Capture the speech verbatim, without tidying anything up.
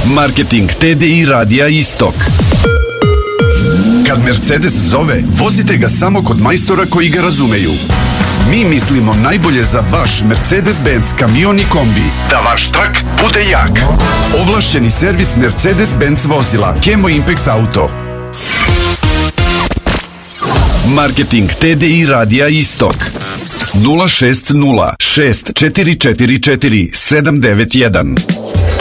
Marketing T D I radija Istok. Kad Mercedes zove, vozite ga samo kod majstora koji ga razumeju. Mi mislimo najbolje za vaš Mercedes-Benz kamion i kombi, da vaš trak bude jak. Ovlašćeni servis Mercedes-Benz vozila Kemo Impex Auto. Marketing T D I radija Istok. nula šest nula šest četiri četiri četiri sedam devet jedan.